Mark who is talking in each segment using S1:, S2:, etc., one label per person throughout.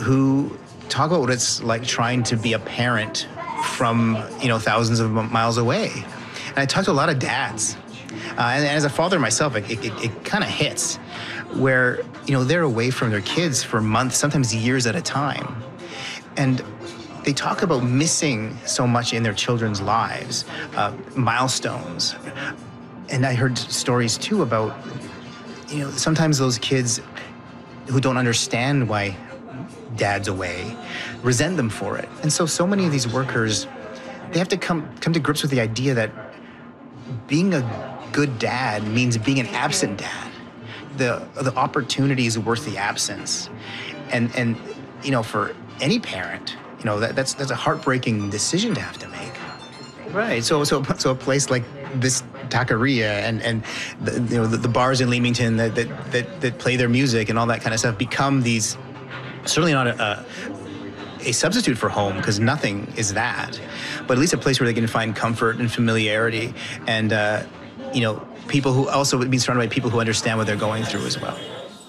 S1: who talk about what it's like trying to be a parent from, thousands of miles away. And I talked to a lot of dads. And as a father myself, it kind of hits where, they're away from their kids for months, sometimes years at a time. And they talk about missing so much in their children's lives, milestones. And I heard stories too about, sometimes those kids who don't understand why dad's away resent them for it. And so many of these workers, they have to come to grips with the idea that being a good dad means being an absent dad. The opportunity is worth the absence. And for any parent, that's a heartbreaking decision to have to make. Right. So a place like this taqueria and the bars in Leamington that play their music and all that kind of stuff become these, certainly not a substitute for home, because nothing is that, but at least a place where they can find comfort and familiarity and people who also would be surrounded by people who understand what they're going through as well.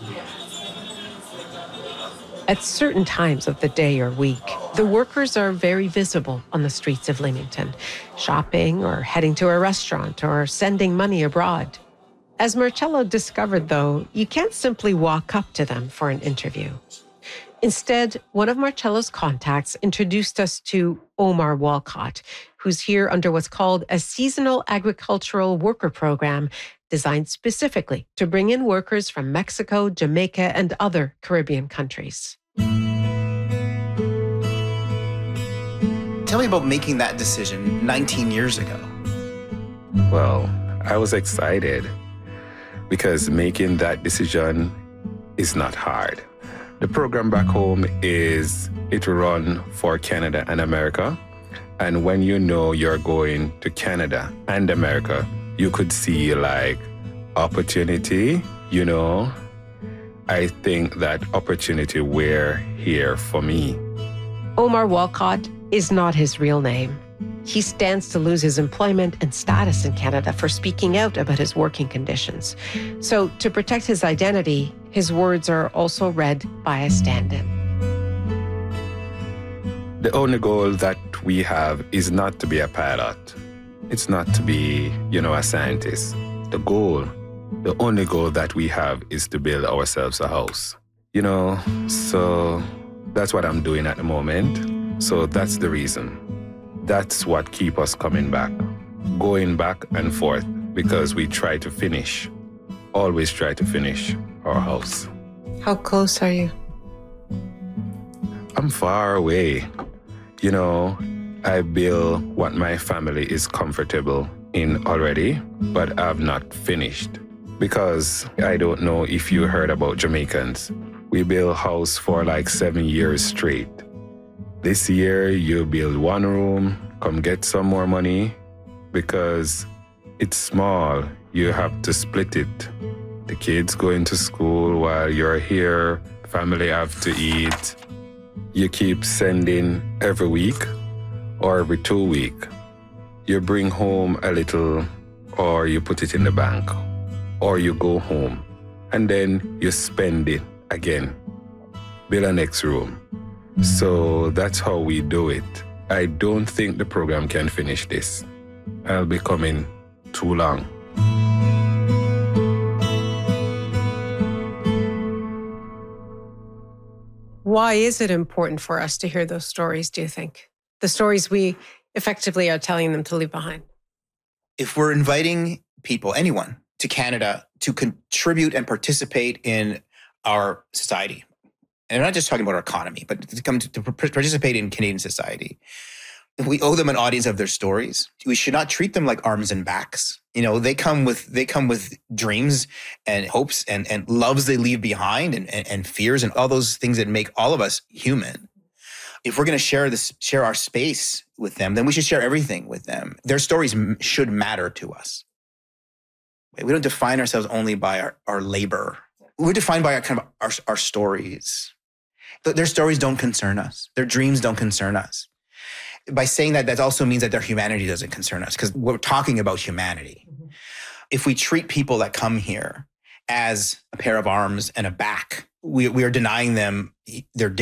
S2: At certain times of the day or week, the workers are very visible on the streets of Leamington, shopping or heading to a restaurant or sending money abroad. As Marcello discovered, though, you can't simply walk up to them for an interview. Instead, one of Marcello's contacts introduced us to Omar Walcott, who's here under what's called a seasonal agricultural worker program designed specifically to bring in workers from Mexico, Jamaica, and other Caribbean countries.
S1: Tell me about making that decision 19 years ago.
S3: Well, I was excited because making that decision is not hard. The program back home it run for Canada and America. And when you're going to Canada and America, you could see opportunity, I think that opportunity were here for me.
S2: Omar Walcott is not his real name. He stands to lose his employment and status in Canada for speaking out about his working conditions. So to protect his identity, his words are also read by a stand-in.
S3: The only goal that we have is not to be a pilot. It's not to be, a scientist. The only goal that we have is to build ourselves a house. So that's what I'm doing at the moment. So that's the reason. That's what keeps us coming back, going back and forth, because we try to finish, always try to finish our house.
S2: How close are you?
S3: I'm far away. I build what my family is comfortable in already, but I've not finished. Because I don't know if you heard about Jamaicans. We build a house for 7 years straight. This year, you build one room, come get some more money, because it's small. You have to split it. The kids going to school while you're here, family have to eat. You keep sending every week or every 2 weeks. You bring home a little, or you put it in the bank, or you go home, and then you spend it again. Build a next room. So that's how we do it. I don't think the program can finish this. I'll be coming too long.
S2: Why is it important for us to hear those stories, do you think? The stories we effectively are telling them to leave behind.
S1: If we're inviting people, anyone, to Canada to contribute and participate in our society, and I'm not just talking about our economy, but to come to participate in Canadian society, if we owe them an audience of their stories, we should not treat them like arms and backs. They come with dreams and hopes and loves they leave behind and fears and all those things that make all of us human. If we're going to share our space with them, then we should share everything with them. Their stories should matter to us. We don't define ourselves only by our labor. We're defined by our stories. Their stories don't concern us. Their dreams don't concern us. By saying that also means that their humanity doesn't concern us, because we're talking about humanity. Mm-hmm. If we treat people that come here as a pair of arms and a back, we are denying them their